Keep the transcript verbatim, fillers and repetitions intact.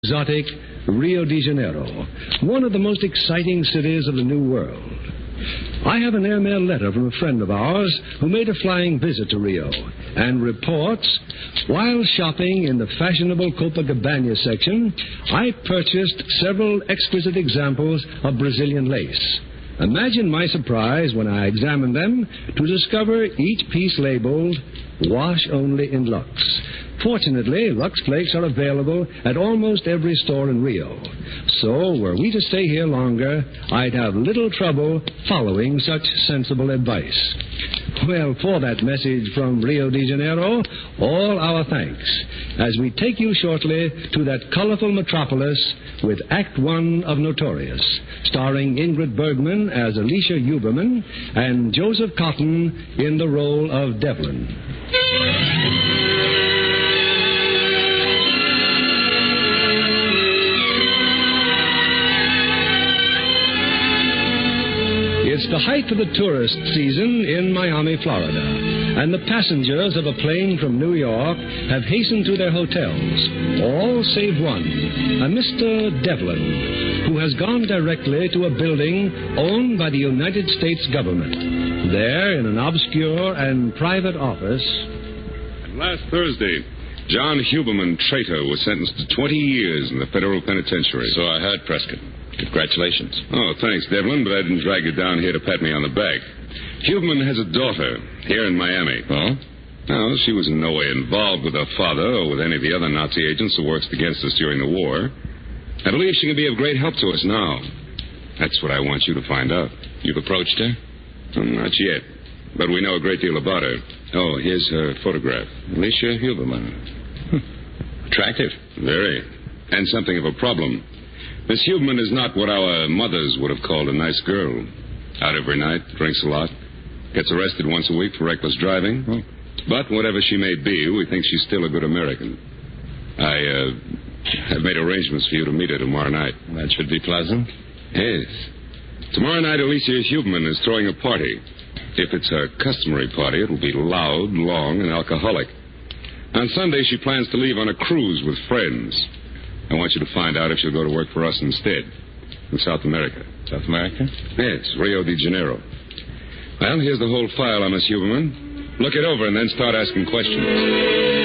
exotic Rio de Janeiro, one of the most exciting cities of the New World. I have an airmail letter from a friend of ours who made a flying visit to Rio and reports, while shopping in the fashionable Copacabana section, I purchased several exquisite examples of Brazilian lace. Imagine my surprise when I examined them to discover each piece labeled, "Wash only in Lux." Fortunately, Lux Flakes are available at almost every store in Rio. So, were we to stay here longer, I'd have little trouble following such sensible advice. Well, for that message from Rio de Janeiro, all our thanks, as we take you shortly to that colorful metropolis with Act One of Notorious, starring Ingrid Bergman as Alicia Huberman and Joseph Cotton in the role of Devlin. It's the height of the tourist season in Miami, Florida, and the passengers of a plane from New York have hastened to their hotels, all save one, a Mister Devlin, who has gone directly to a building owned by the United States government. There, in an obscure and private office... Last Thursday, John Huberman, traitor, was sentenced to twenty years in the federal penitentiary. So I heard, Prescott. Congratulations. Oh, thanks, Devlin, but I didn't drag you down here to pat me on the back. Huberman has a daughter here in Miami. Oh? No, she was in no way involved with her father or with any of the other Nazi agents who worked against us during the war. I believe she can be of great help to us now. That's what I want you to find out. You've approached her? Well, not yet, but we know a great deal about her. Oh, here's her photograph. Alicia Huberman. Hm. Attractive. Very. And something of a problem. Miss Huberman is not what our mothers would have called a nice girl. Out every night, drinks a lot, gets arrested once a week for reckless driving. Oh. But whatever she may be, we think she's still a good American. I uh, have made arrangements for you to meet her tomorrow night. That should be pleasant. Yes. Tomorrow night, Alicia Huberman is throwing a party. If it's her customary party, it'll be loud, long, and alcoholic. On Sunday, she plans to leave on a cruise with friends. I want you to find out if she'll go to work for us instead. In South America. South America? Yes, Rio de Janeiro. Well, here's the whole file on Miss Huberman. Look it over and then start asking questions.